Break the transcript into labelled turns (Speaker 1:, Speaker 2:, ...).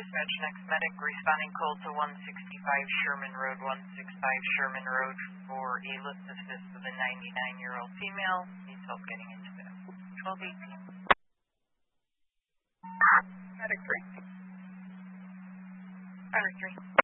Speaker 1: Dispatch next medic responding cold to 165 Sherman Road, 165 Sherman Road for a lift assist with a 99-year-old female. Needs help getting into bed. 1218. Medic 3. Medic 3.